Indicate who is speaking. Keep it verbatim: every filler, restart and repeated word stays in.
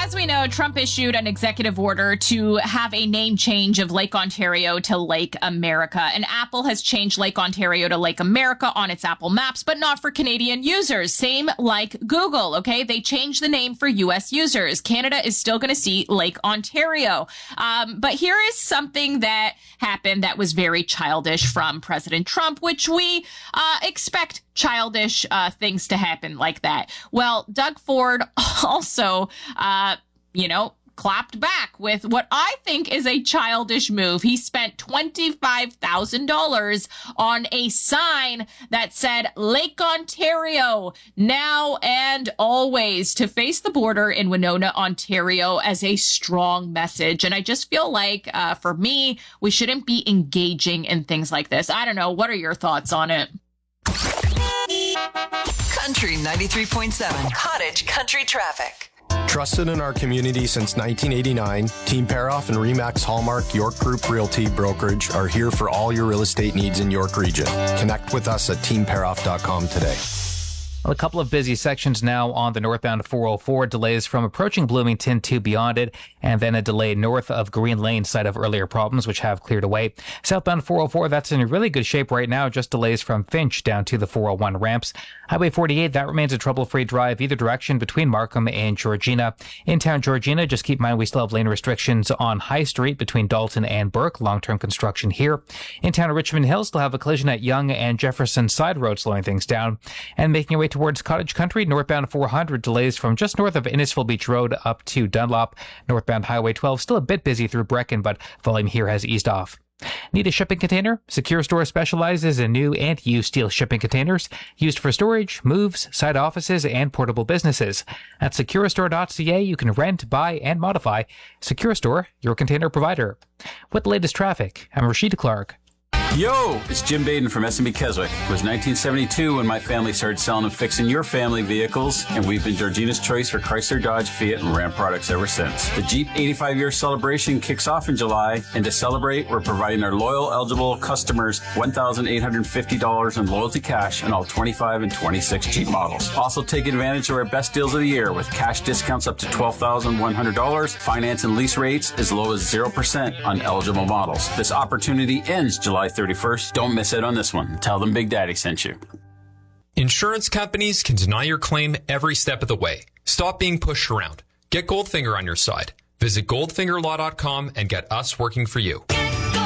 Speaker 1: as we know, Trump issued an executive order to have a name change of Lake Ontario to Lake America. And Apple has changed Lake Ontario to Lake America on its Apple Maps, but not for Canadian users. Same like Google, okay? They changed the name for U S users. Canada is still going to see Lake Ontario. Um, but here is something that happened that was very childish from President Trump, which we uh, expect childish uh, things to happen like that. Well, Doug Ford also, uh, you know, clapped back with what I think is a childish move. He spent twenty-five thousand dollars on a sign that said Lake Ontario now and always to face the border in Winona, Ontario as a strong message. And I just feel like uh, for me, we shouldn't be engaging in things like this. I don't know. What are your thoughts on it?
Speaker 2: Country ninety-three point seven, Cottage Country Traffic.
Speaker 3: Trusted in our community since nineteen eighty-nine, Team Paroff and Remax Hallmark York Group Realty Brokerage are here for all your real estate needs in York Region. Connect with us at team paroff dot com today.
Speaker 4: A couple of busy sections now on the northbound four oh four. Delays from approaching Bloomington to beyond it, and then a delay north of Green Lane, site of earlier problems, which have cleared away. Southbound four oh four, that's in really good shape right now. Just delays from Finch down to the four oh one ramps. Highway forty-eight, that remains a trouble-free drive either direction between Markham and Georgina. In town Georgina, just keep in mind we still have lane restrictions on High Street between Dalton and Burke. Long-term construction here. In town Richmond Hill, still have a collision at Yonge and Jefferson Side Road, slowing things down. And making your way towards Cottage Country, northbound four hundred, delays from just north of Innisfil Beach Road up to Dunlop. Northbound Highway twelve, still a bit busy through Brecken, but volume here has eased off. Need a shipping container? Secure Store specializes in new and used steel shipping containers used for storage, moves, site offices, and portable businesses. At secure store dot c a, you can rent, buy, and modify. Secure Store, your container provider. With the latest traffic, I'm Rashid Clark.
Speaker 5: Yo, it's Jim Baden from S and B Keswick. It was nineteen seventy-two when my family started selling and fixing your family vehicles, and we've been Georgina's choice for Chrysler, Dodge, Fiat, and Ram products ever since. The Jeep eighty-five year celebration kicks off in July, and to celebrate, we're providing our loyal, eligible customers one thousand eight hundred fifty dollars in loyalty cash on all twenty-five and twenty-six Jeep models. Also, take advantage of our best deals of the year with cash discounts up to twelve thousand one hundred dollars, finance and lease rates as low as zero percent on eligible models. This opportunity ends July thirty-first. Don't miss it on this one. Tell them Big Daddy sent you.
Speaker 6: Insurance companies can deny your claim every step of the way. Stop being pushed around. Get Goldfinger on your side. Visit goldfinger law dot com and get us working for you.